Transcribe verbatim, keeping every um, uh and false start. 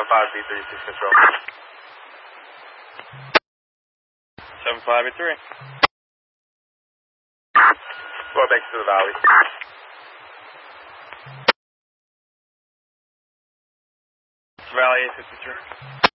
seven five B three six control. seven five B three. Go back to the valley. Valley eight fifty-three.